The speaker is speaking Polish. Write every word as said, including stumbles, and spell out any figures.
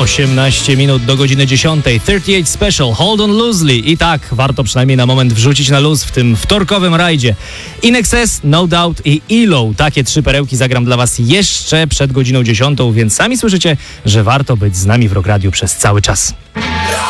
osiemnaście minut do godziny dziesiątej. trzydzieści osiem Special, Hold on Loosely. I tak, warto przynajmniej na moment wrzucić na luz w tym wtorkowym rajdzie. In Excess, No Doubt i E L O. Takie trzy perełki zagram dla was jeszcze przed godziną dziesiątą, więc sami słyszycie, że warto być z nami w Rock Radio przez cały czas.